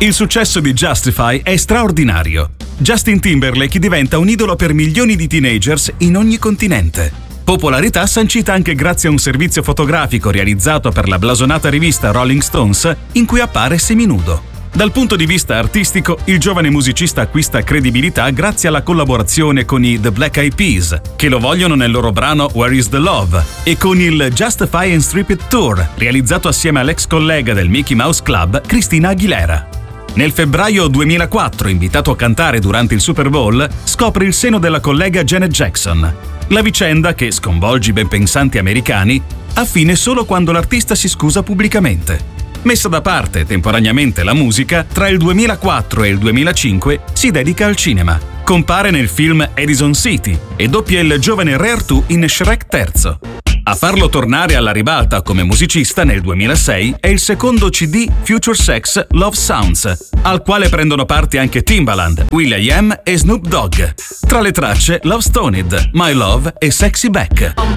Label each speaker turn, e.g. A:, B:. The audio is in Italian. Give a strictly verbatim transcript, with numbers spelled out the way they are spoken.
A: Il successo di Justify è straordinario. Justin Timberlake diventa un idolo per milioni di teenagers in ogni continente. Popolarità sancita anche grazie a un servizio fotografico realizzato per la blasonata rivista Rolling Stones, in cui appare seminudo. Dal punto di vista artistico, il giovane musicista acquista credibilità grazie alla collaborazione con i The Black Eyed Peas, che lo vogliono nel loro brano Where Is the Love, e con il Justify and Strip It Tour, realizzato assieme all'ex collega del Mickey Mouse Club, Christina Aguilera. Nel febbraio duemilaquattro, invitato a cantare durante il Super Bowl, scopre il seno della collega Janet Jackson. La vicenda, che sconvolge i ben pensanti americani, ha fine solo quando l'artista si scusa pubblicamente. Messa da parte temporaneamente la musica, tra il duemilaquattro e il duemilacinque si dedica al cinema. Compare nel film Edison City e doppia il giovane Re Artù in Shrek terzo. A farlo tornare alla ribalta come musicista nel duemilasei è il secondo C D Future Sex Love Sounds, al quale prendono parte anche Timbaland, will.i.am e Snoop Dogg. Tra le tracce Love Stoned, My Love e Sexy Back.